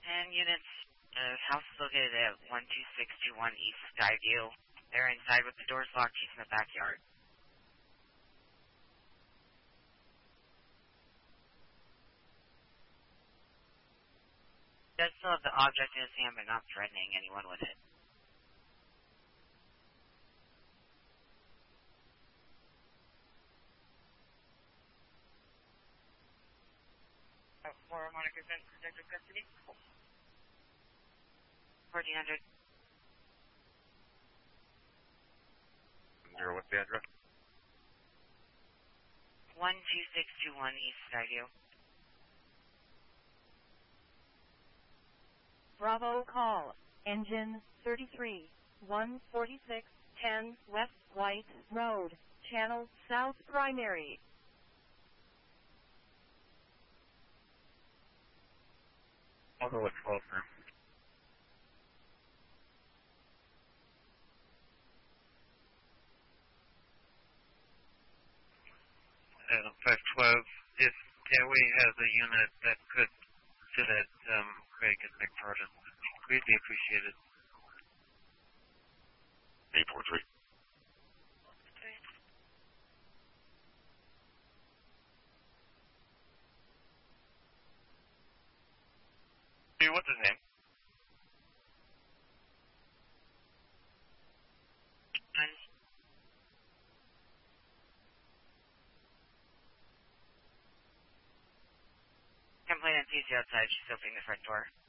10 units. The house is located at 12621 East Skyview. They're inside with the doors locked. He's in the backyard. He does still have the object in his hand, but not threatening anyone with it. For Monica Vince, protective custody. 1400. What's the address? 12621 East Skyview. Bravo call. Engine 33, 146, 10 West White Road, Channel South Primary. I'll go with 12, sir. Adam 512, if Gateway has a unit that could sit at Craig and McFarland, greatly appreciated. 843. Hey, what's his name? Complainant sees you outside. She's opening the front door.